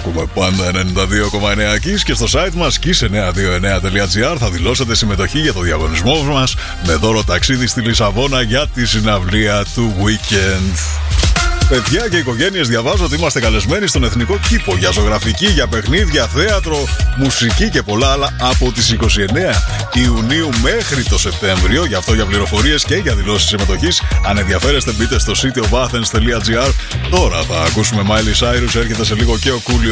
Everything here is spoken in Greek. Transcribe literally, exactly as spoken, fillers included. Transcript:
Ακούμε πάντα ενενήντα δύο κόμμα εννέα Kiss και στο site μας kiss εννιακόσια είκοσι εννέα τελεία gr θα δηλώσετε συμμετοχή για το διαγωνισμό μας με δώρο ταξίδι στη Λισαβόνα για τη συναυλία του Weekend. Παιδιά και οικογένειες, διαβάζω ότι είμαστε καλεσμένοι στον Εθνικό Κήπο για ζωγραφική, για παιχνίδια, θέατρο, μουσική και πολλά άλλα από τις είκοσι εννέα Ιουνίου μέχρι το Σεπτέμβριο. Γι' αυτό για πληροφορίες και για δηλώσεις συμμετοχής, αν ενδιαφέρεστε, μπείτε στο cityofAthens τελεία gr. Τώρα θα ακούσουμε Miley Cyrus, έρχεται σε λίγο και ο Coolio.